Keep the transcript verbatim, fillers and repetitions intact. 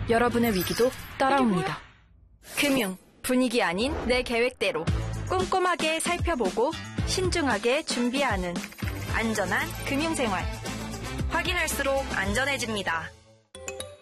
여러분의 위기도 따라옵니다. 금융, 분위기 아닌 내 계획대로 꼼꼼하게 살펴보고 신중하게 준비하는 안전한 금융생활. 확인할수록 안전해집니다.